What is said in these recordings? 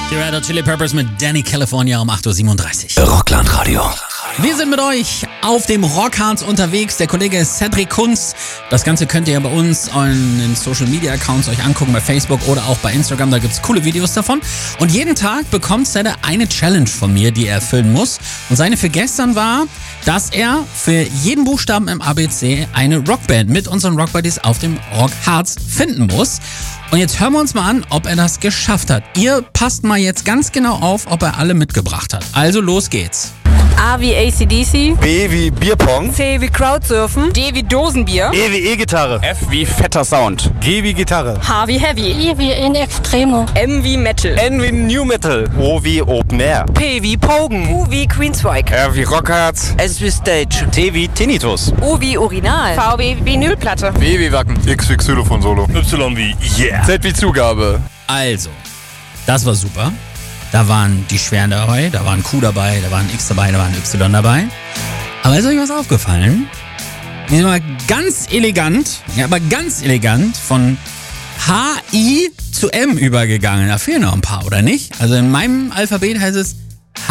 Die Red Hot Chili Peppers mit Danny California um 8.37 Uhr. Rockland Radio. Wir sind mit euch auf dem Rockharz unterwegs. Der Kollege Cedric Kunz. Das Ganze könnt ihr bei uns in den Social Media Accounts euch angucken, bei Facebook oder auch bei Instagram. Da gibt's coole Videos davon. Und jeden Tag bekommt Cedric eine Challenge von mir, die er erfüllen muss. Und seine für gestern war, dass er für jeden Buchstaben im ABC eine Rockband mit unseren Rockbuddies auf dem Rockharz finden muss. Und jetzt hören wir uns mal an, ob er das geschafft hat. Ihr passt mal jetzt ganz genau auf, ob er alle mitgebracht hat. Also los geht's. A wie AC/DC. B wie Bierpong. C wie Crowdsurfen. D wie Dosenbier. E wie E-Gitarre. F wie fetter Sound. G wie Gitarre. H wie Heavy. I wie in Extremo. M wie Metal. N wie New Metal. O wie Open Air. P wie Pogen. U wie Queensryche. R wie Rockharz. S wie Stage. T wie Tinnitus. U wie Urinal. V wie Vinylplatte. W wie Wacken. X wie Xylophon Solo. Y wie Yeah. Z wie Zugabe. Also, das war super. Da waren die Schweren dabei, da war ein Q dabei, da war ein X dabei, da war ein Y dabei. Aber ist euch was aufgefallen? Die sind mal ganz elegant, ja, aber ganz elegant von H-I zu M übergegangen. Da fehlen noch ein paar, oder nicht? Also in meinem Alphabet heißt es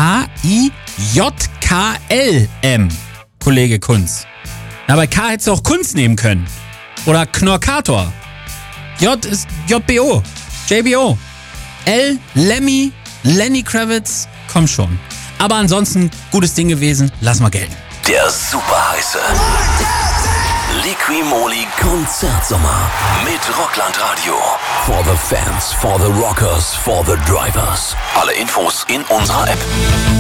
H-I-J-K-L-M, Kollege Kunz. Na, bei K hättest du auch Kunz nehmen können. Oder Knorkator. J ist J-B-O, J-B-O. L, Lemmy, Lenny Kravitz, komm schon. Aber ansonsten, gutes Ding gewesen, lass mal gelten. Der super heiße Liqui-Moly Konzertsommer mit Rockland Radio. For the fans, for the rockers, for the drivers. Alle Infos in unserer App.